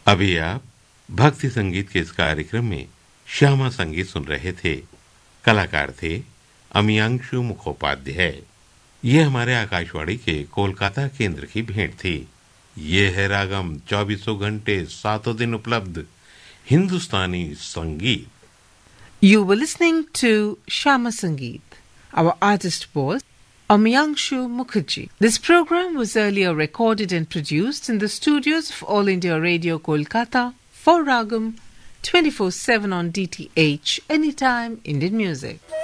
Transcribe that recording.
अभी आप भक्ति संगीत के इस कार्यक्रम में श्यामा संगीत सुन रहे थे। कलाकार थे अमियांशु मुखोपाध्याय। ये हमारे आकाशवाणी के कोलकाता केंद्र की भेंट थी। ये है रागम 24 घंटे 7 दिन उपलब्ध हिंदुस्तानी संगीत। You were listening to Shama Sangeet. Our artist was Amyangshu Mukherjee. This program was earlier recorded and produced in the studios of All India Radio Kolkata for Ragam 24/7 on DTH Anytime Indian Music.